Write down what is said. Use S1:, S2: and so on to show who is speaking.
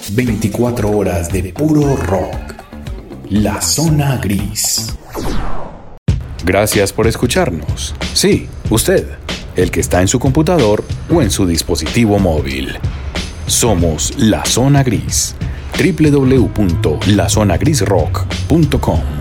S1: 24 horas de puro rock. La Zona Gris. Gracias por escucharnos. Sí, usted, el que está en su computador o en su dispositivo móvil. Somos La Zona Gris. www.lazonagrisrock.com